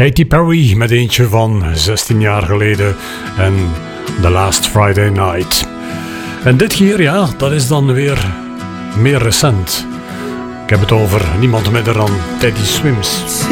Katy Perry met eentje van 16 jaar geleden en The Last Friday Night. En dit keer, ja, dat is dan weer meer recent. Ik heb het over niemand minder dan Teddy Swims.